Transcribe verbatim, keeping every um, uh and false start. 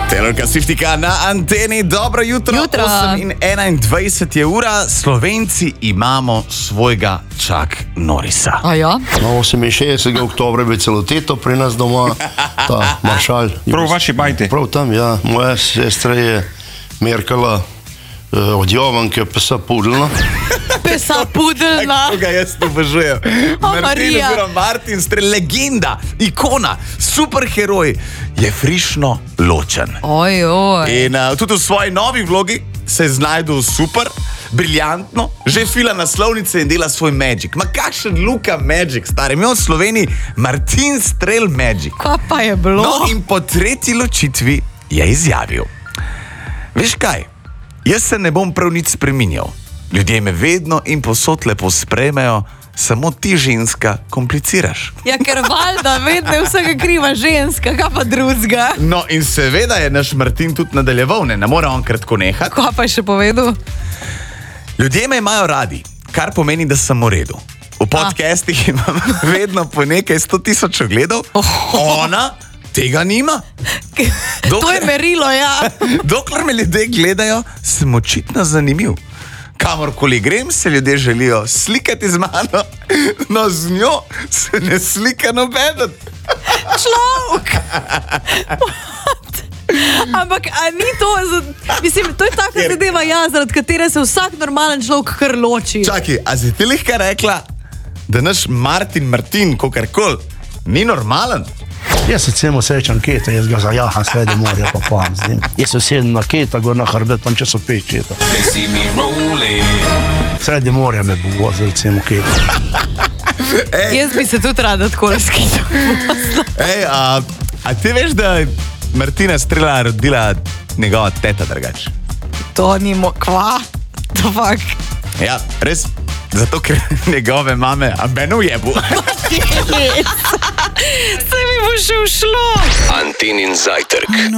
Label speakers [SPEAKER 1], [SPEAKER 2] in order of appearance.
[SPEAKER 1] Telorka Siftika na anteni, dobro jutro,
[SPEAKER 2] jutro.
[SPEAKER 1] osem in enaindvajset je ura, Slovenci imamo svojega Chuck Norrisa.
[SPEAKER 2] A ja?
[SPEAKER 3] No, oseminšestdesetega oktobra je celo teto pri nas doma, ta maršal.
[SPEAKER 4] Prav v vaši bajti?
[SPEAKER 3] Prav tam, ja. Moja sestra je merkala uh, od Jovanke pesa pudelna.
[SPEAKER 2] Pesa pudelna.
[SPEAKER 1] Kako ga jaz obožujem.
[SPEAKER 2] O,
[SPEAKER 1] Martin
[SPEAKER 2] Marija.
[SPEAKER 1] oziroma Martin Strel, legenda, ikona, superheroj, je frišno ločen.
[SPEAKER 2] Oj, oj.
[SPEAKER 1] In uh, tudi v svoji novi vlogi se je znajdel super, briljantno, že fila naslovnice in dela svoj magic. Ma kakšen Luka magic, stari, imel v Sloveniji Martin Strel magic.
[SPEAKER 2] Kaj pa je bilo?
[SPEAKER 1] No, in po tretji ločitvi je izjavil: veš kaj, jaz se ne bom prav nič spreminjal. Ljudje me vedno in posod lepo sprejmejo, samo ti, ženska, kompliciraš.
[SPEAKER 2] Ja, ker valjda vedno je vsega kriva ženska, kaj pa drugega.
[SPEAKER 1] No, in seveda je naš Martin tudi nadaljeval, ne, ne more on kratko nehati.
[SPEAKER 2] Kaj pa je še povedal?
[SPEAKER 1] Ljudje me imajo radi, kar pomeni, da sem v redu. V podcastih imam vedno po nekaj sto tisoč ogledov, ona tega nima.
[SPEAKER 2] To je merilo, ja.
[SPEAKER 1] Dokler me ljudje gledajo, sem očitno zanimiv. Kamorkoli grem, se ljudje želijo slikati z mano, no z njo se ne slika nobeden.
[SPEAKER 2] Človek. Ampak, a ni to, za, mislim, to je taka zadeva, ja, zaradi katere se vsak normalen človek kar loči.
[SPEAKER 1] Čakaj, a si ti lahko rekla, da naš Martin Martin, kakorkoli, ni normalen?
[SPEAKER 3] Jaz se celo srečam keta, jaz ga zajaham sredi morja, pa pam z njim. Jaz se sedem na keta, gor na hrbet, tam če so pet keta. Sredi morja me bo vozil celo keta.
[SPEAKER 2] Jaz bi se tudi rada tako razkital.
[SPEAKER 1] Ej, a, a ti veš, da je Martina Strela rodila njegova teta drugače?
[SPEAKER 2] To ni mo... Kva? To fak.
[SPEAKER 1] Ja, res, zato ker njegove mame, a mene ujebu.
[SPEAKER 2] Se mi bo še ušlo.
[SPEAKER 5] Antinin zajtrk.